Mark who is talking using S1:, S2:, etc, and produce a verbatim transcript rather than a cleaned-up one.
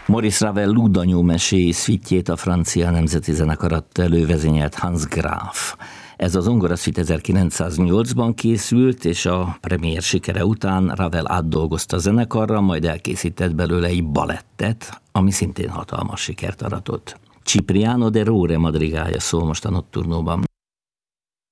S1: Maurice Ravel Lúdanyó meséi szvitjét a francia nemzeti zenekar adta elő, vezényelt Hans Graf. Ez az zongoraszvit ezerkilencszáznyolcban készült, és a premier sikere után Ravel átdolgozta a zenekarra, majd elkészített belőle egy balettet, ami szintén hatalmas sikert aratott. Cipriano de Rore madrigája szól most a Nocturnóban.